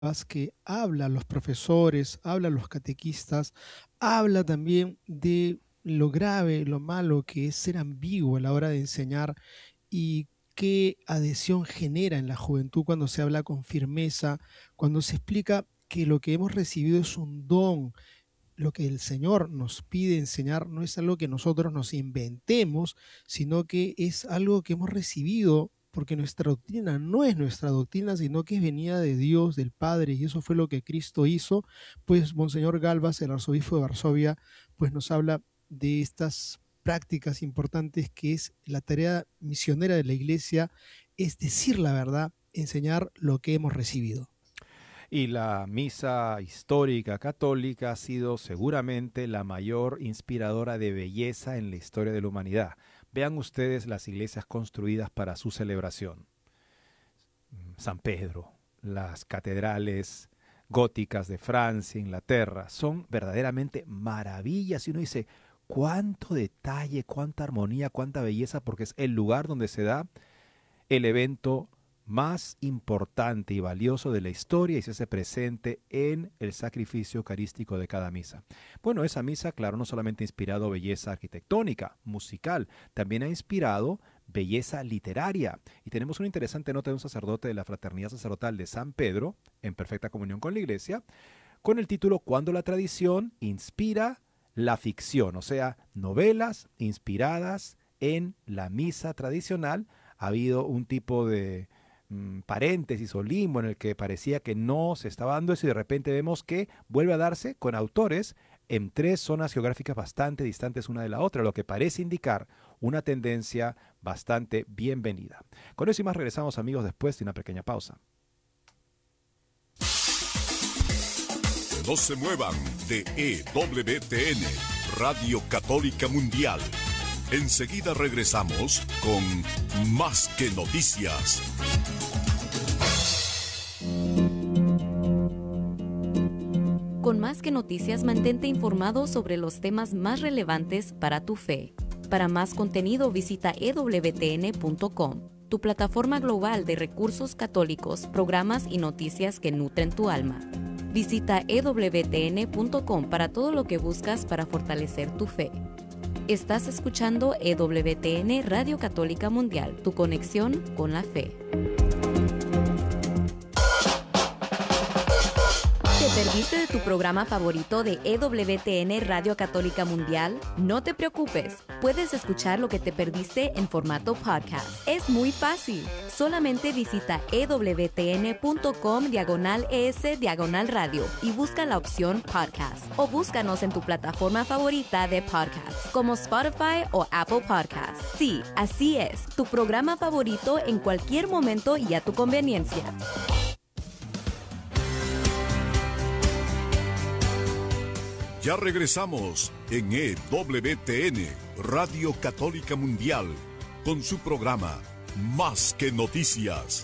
que habla a los profesores, habla a los catequistas, habla también de lo grave, lo malo que es ser ambiguo a la hora de enseñar y qué adhesión genera en la juventud cuando se habla con firmeza, cuando se explica que lo que hemos recibido es un don. Lo que el Señor nos pide enseñar no es algo que nosotros nos inventemos, sino que es algo que hemos recibido, porque nuestra doctrina no es nuestra doctrina, sino que es venida de Dios, del Padre, y eso fue lo que Cristo hizo. Pues Monseñor Galvas, el arzobispo de Varsovia, pues nos habla de estas prácticas importantes que es la tarea misionera de la Iglesia, es decir la verdad, enseñar lo que hemos recibido. Y la misa histórica católica ha sido seguramente la mayor inspiradora de belleza en la historia de la humanidad. Vean ustedes las iglesias construidas para su celebración. San Pedro, las catedrales góticas de Francia, Inglaterra, son verdaderamente maravillas. Y uno dice, cuánto detalle, cuánta armonía, cuánta belleza, porque es el lugar donde se da el evento más importante y valioso de la historia y se hace presente en el sacrificio eucarístico de cada misa. Bueno, esa misa, claro, no solamente ha inspirado belleza arquitectónica, musical, también ha inspirado belleza literaria. Y tenemos una interesante nota de un sacerdote de la Fraternidad Sacerdotal de San Pedro, en perfecta comunión con la Iglesia, con el título Cuando la tradición inspira la ficción, o sea, novelas inspiradas en la misa tradicional. Ha habido un tipo de paréntesis o limbo en el que parecía que no se estaba dando eso y de repente vemos que vuelve a darse con autores en tres zonas geográficas bastante distantes una de la otra, lo que parece indicar una tendencia bastante bienvenida. Con eso y más regresamos, amigos, después de una pequeña pausa. No se muevan de EWTN, Radio Católica Mundial. Enseguida regresamos con Más que Noticias. Con Más que Noticias, mantente informado sobre los temas más relevantes para tu fe. Para más contenido, visita ewtn.com, tu plataforma global de recursos católicos, programas y noticias que nutren tu alma. Visita ewtn.com para todo lo que buscas para fortalecer tu fe. Estás escuchando EWTN Radio Católica Mundial, tu conexión con la fe. ¿Te perdiste de tu programa favorito de EWTN Radio Católica Mundial? No te preocupes, puedes escuchar lo que te perdiste en formato podcast. Es muy fácil. Solamente visita ewtn.com/es/radio y busca la opción podcast. O búscanos en tu plataforma favorita de podcast, como Spotify o Apple Podcasts. Sí, así es, tu programa favorito en cualquier momento y a tu conveniencia. Ya regresamos en EWTN, Radio Católica Mundial, con su programa Más que Noticias.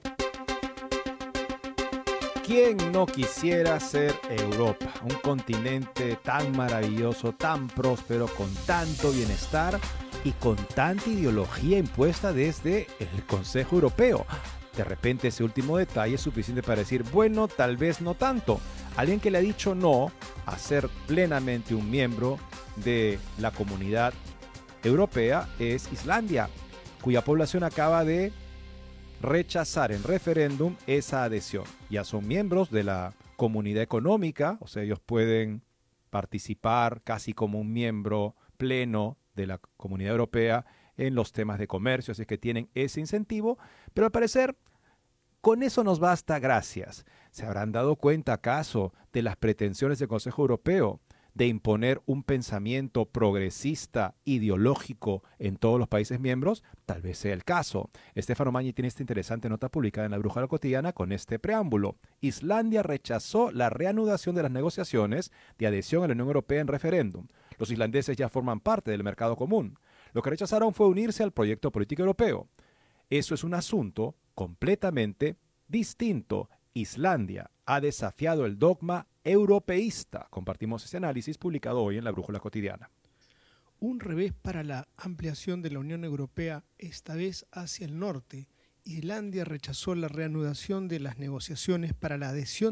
¿Quién no quisiera ser Europa? Un continente tan maravilloso, tan próspero, con tanto bienestar y con tanta ideología impuesta desde el Consejo Europeo. De repente ese último detalle es suficiente para decir, bueno, tal vez no tanto. Alguien que le ha dicho no a ser plenamente un miembro de la comunidad europea es Islandia, cuya población acaba de rechazar en referéndum esa adhesión. Ya son miembros de la comunidad económica, o sea, ellos pueden participar casi como un miembro pleno de la comunidad europea en los temas de comercio, así que tienen ese incentivo, pero al parecer con eso nos basta, gracias. ¿Se habrán dado cuenta acaso de las pretensiones del Consejo Europeo de imponer un pensamiento progresista, ideológico en todos los países miembros? Tal vez sea el caso. Estefano Magni tiene esta interesante nota publicada en la Brújula Cotidiana con este preámbulo. Islandia rechazó la reanudación de las negociaciones de adhesión a la Unión Europea en referéndum. Los islandeses ya forman parte del mercado común. Lo que rechazaron fue unirse al proyecto político europeo. Eso es un asunto completamente distinto. Islandia ha desafiado el dogma europeísta. Compartimos ese análisis publicado hoy en la Brújula Cotidiana. Un revés para la ampliación de la Unión Europea, esta vez hacia el norte, Islandia rechazó la reanudación de las negociaciones para la adhesión